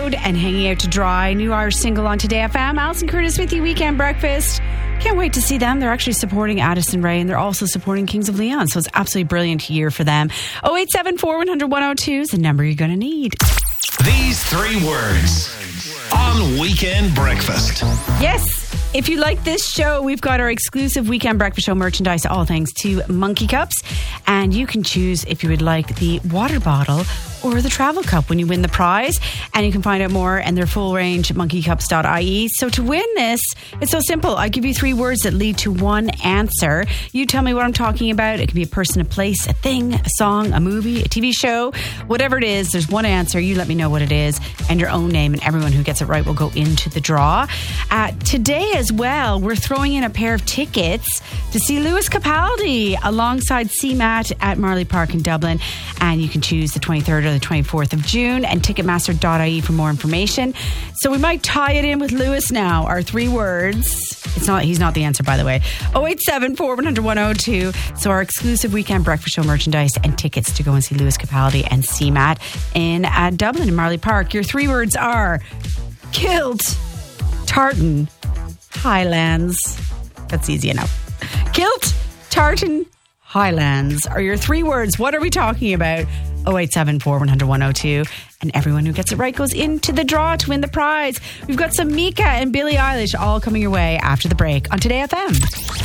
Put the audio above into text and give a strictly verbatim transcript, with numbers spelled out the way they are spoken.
Road and Hanging Out to Dry. New Irish single on Today F M. Alison Curtis with you, Weekend Breakfast. Can't wait to see them. They're actually supporting Addison Rae and they're also supporting Kings of Leon. So it's absolutely brilliant year for them. oh eight seven four, one hundred, one oh two is the number you're going to need. These three words on Weekend Breakfast. Yes. If you like this show, we've got our exclusive Weekend Breakfast Show merchandise, all thanks to Monkey Cups. And you can choose if you would like the water bottle or the travel cup when you win the prize. And you can find out more and their full range at monkey cups dot I E. So to win this, it's so simple. I give you three words that lead to one answer. You tell me what I'm talking about. It can be a person, a place, a thing, a song, a movie, a T V show, whatever it is. There's one answer. You let me know what it is and your own name, and everyone who gets it right will go into the draw. Uh, today as well, we're throwing in a pair of tickets to see Lewis Capaldi alongside C MAT at Marley Park in Dublin. And you can choose the twenty-third or the twenty-fourth of June, and ticketmaster dot I E for more information. So we might tie it in with Lewis now. Our three words. It's not, he's not the answer, by the way. oh eight seven four, one hundred, one oh two. So our exclusive Weekend Breakfast Show merchandise and tickets to go and see Lewis Capaldi and C MAT in uh, Dublin in Marley Park. Your three words are kilt, tartan, Highlands. That's easy enough. Kilt, tartan, Highlands are your three words. What are we talking about? oh eight seven four, one hundred, one oh two. And everyone who gets it right goes into the draw to win the prize. We've got some Mika and Billie Eilish all coming your way after the break on Today F M.